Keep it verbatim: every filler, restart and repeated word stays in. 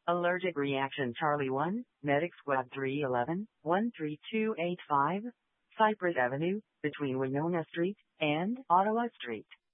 Allergic reaction Charlie one, Medic Squad three eleven, one three two eight five, Cypress Avenue, between Winona Street and Ottawa Street.